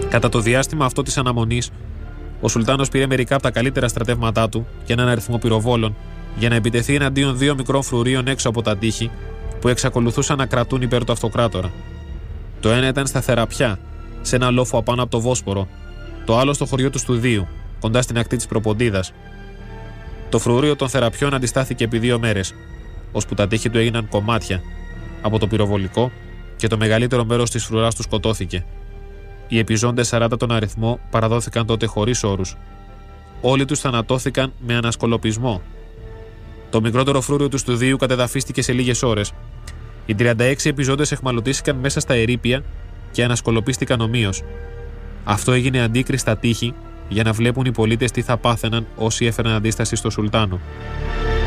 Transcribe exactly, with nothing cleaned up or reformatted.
Κατά το διάστημα αυτό της αναμονής, ο Σουλτάνος πήρε μερικά από τα καλύτερα στρατεύματά του και έναν αριθμό πυροβόλων για να επιτεθεί εναντίον δύο μικρών φρουρίων έξω από τα τείχη που εξακολουθούσαν να κρατούν υπέρ του αυτοκράτορα. Το ένα ήταν στα Θεραπιά, σε ένα λόφο απάνω από το Βόσπορο, το άλλο στο χωριό του Στουδίου, κοντά στην ακτή της Προποντίδας. Το φρουρίο των Θεραπιών αντιστάθηκε επί δύο μέρες, ώσπου τα τείχη του έγιναν κομμάτια από το πυροβολικό και το μεγαλύτερο μέρος της φρουράς του σκοτώθηκε. Οι επιζώντες σαράντα τον αριθμό παραδόθηκαν τότε χωρίς όρους. Όλοι τους θανατώθηκαν με ανασκολοπισμό. Το μικρότερο φρούριο του Στουδίου κατεδαφίστηκε σε λίγες ώρες. Οι τριάντα έξι επιζώντες εχμαλωτίστηκαν μέσα στα ερείπια και ανασκολοπίστηκαν ομοίως. Αυτό έγινε αντίκριστα τείχη για να βλέπουν οι πολίτες τι θα πάθαιναν όσοι έφεραν αντίσταση στο Σουλτάνο.